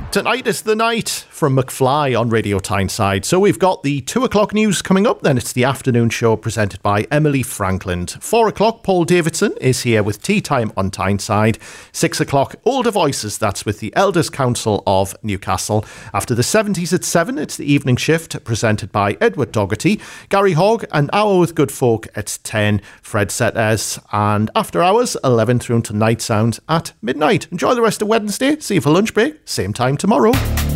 Tonight is the night from McFly on Radio Tyneside. So we've got the 2 o'clock news coming up. Then it's the afternoon show presented by Emily Frankland. 4 o'clock, Paul Davidson is here with Tea Time on Tyneside. 6 o'clock, Older Voices. That's with the Elders Council of Newcastle. After the 70s at 7, it's the evening shift presented by Edward Dougherty. Gary Hogg, an hour with good folk at 10. Fred Setters. And after hours, 11 through to Night Sounds at midnight. Enjoy the rest of Wednesday. See you for lunch break. Same time tomorrow.